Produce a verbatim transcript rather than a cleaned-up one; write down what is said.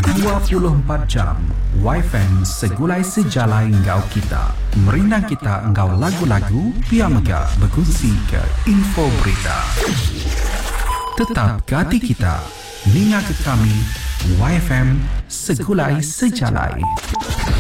dua puluh empat jam Y F M segulai sejalai engkau kita. Merinang kita engkau lagu-lagu, biar megah berkongsi ke info berita. Tetap ke hati kita, ninga ke kami Y F M segulai sejalai.